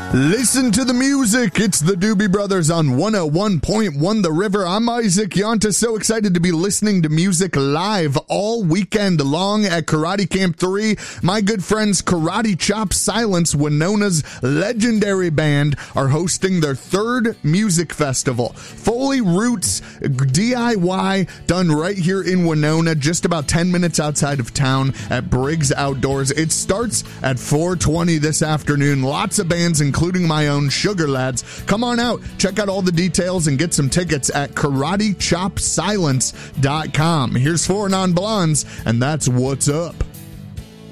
Listen to the music. It's the Doobie Brothers on 101.1 The River. I'm Isaac Yonta. So excited to be listening to music live all weekend long at Karate Camp 3. My good friends Karate Chop Silence, Winona's legendary band, are hosting their third music festival. Foley Roots DIY, done right here in Winona, just about 10 minutes outside of town at Briggs Outdoors. It starts at 4:20 this afternoon. Lots of bands, including my own Sugar Lads. Come on out, check out all the details, and get some tickets at KarateChopSilence.com. Here's Four Non Blondes, and that's What's Up.